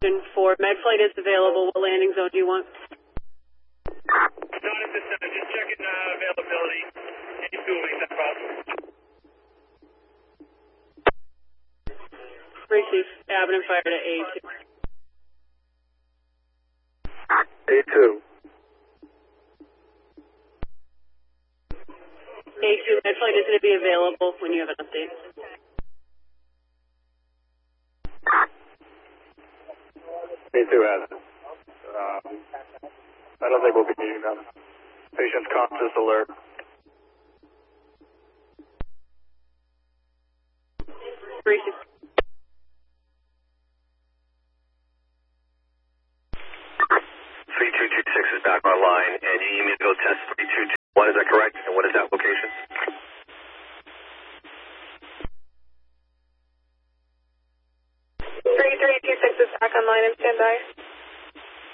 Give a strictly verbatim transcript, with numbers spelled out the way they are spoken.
For MedFlight is available. What landing zone do you want? Not at this time. Just checking uh, availability. Any two weeks, that's possible. Receive. Abington fire to A two. A two. A two, MedFlight is going to be available when you have an update. A two has it. Um, I don't think we'll be needing them. Patient's conscious alert. Receive. three two two six is back online, and you need me to go test three two two one, is that correct? And what is that location? three three two six is back online and standby.